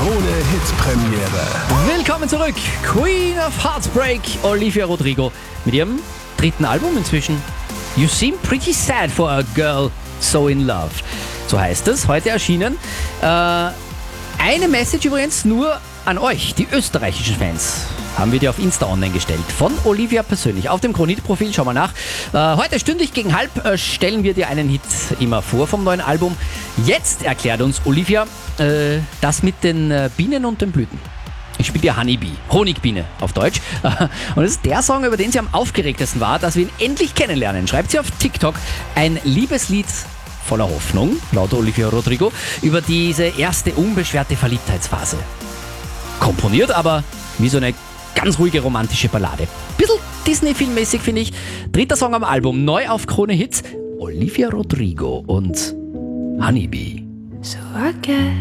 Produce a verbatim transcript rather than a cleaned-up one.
Krone-Hit-Premiere. Willkommen zurück, Queen of Heartbreak, Olivia Rodrigo, mit ihrem dritten Album inzwischen. You seem pretty sad for a girl so in love. So heißt es, heute erschienen. Äh, eine Message übrigens nur an euch, die österreichischen Fans. Haben wir dir auf Insta online gestellt. Von Olivia persönlich. Auf dem Kronit-Profil, schau mal nach. Äh, heute stündlich gegen halb äh, stellen wir dir einen Hit immer vor vom neuen Album. Jetzt erklärt uns Olivia äh, das mit den äh, Bienen und den Blüten. Ich spiele dir Honeybee, Honigbiene auf Deutsch. Und das ist der Song, über den sie am aufgeregtesten war, dass wir ihn endlich kennenlernen. Schreibt sie auf TikTok ein Liebeslied voller Hoffnung, laut Olivia Rodrigo, über diese erste unbeschwerte Verliebtheitsphase. Komponiert aber wie so eine ganz ruhige romantische Ballade. Bisschen Disney-filmmäßig, finde ich. Dritter Song am Album, neu auf Krone Hits, Olivia Rodrigo und Honeybee. So I guess